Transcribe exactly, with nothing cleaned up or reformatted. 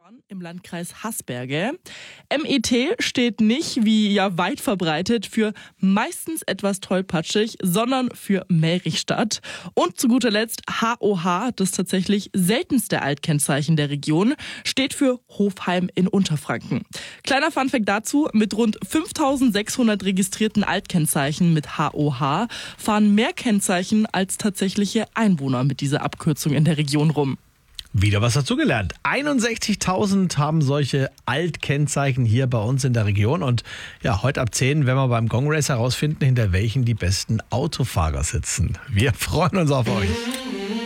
Im Landkreis Haßberge. M E T steht nicht, wie ja weit verbreitet, für meistens etwas tollpatschig, sondern für Melrichstadt. Und zu guter Letzt H O H, das tatsächlich seltenste Altkennzeichen der Region, steht für Hofheim in Unterfranken. Kleiner Funfact dazu, mit rund fünftausendsechshundert registrierten Altkennzeichen mit H O H fahren mehr Kennzeichen als tatsächliche Einwohner mit dieser Abkürzung in der Region rum. Wieder was dazugelernt. einundsechzigtausend haben solche Altkennzeichen hier bei uns in der Region. Und ja, heute ab zehn werden wir beim Gong Race herausfinden, hinter welchen die besten Autofahrer sitzen. Wir freuen uns auf euch.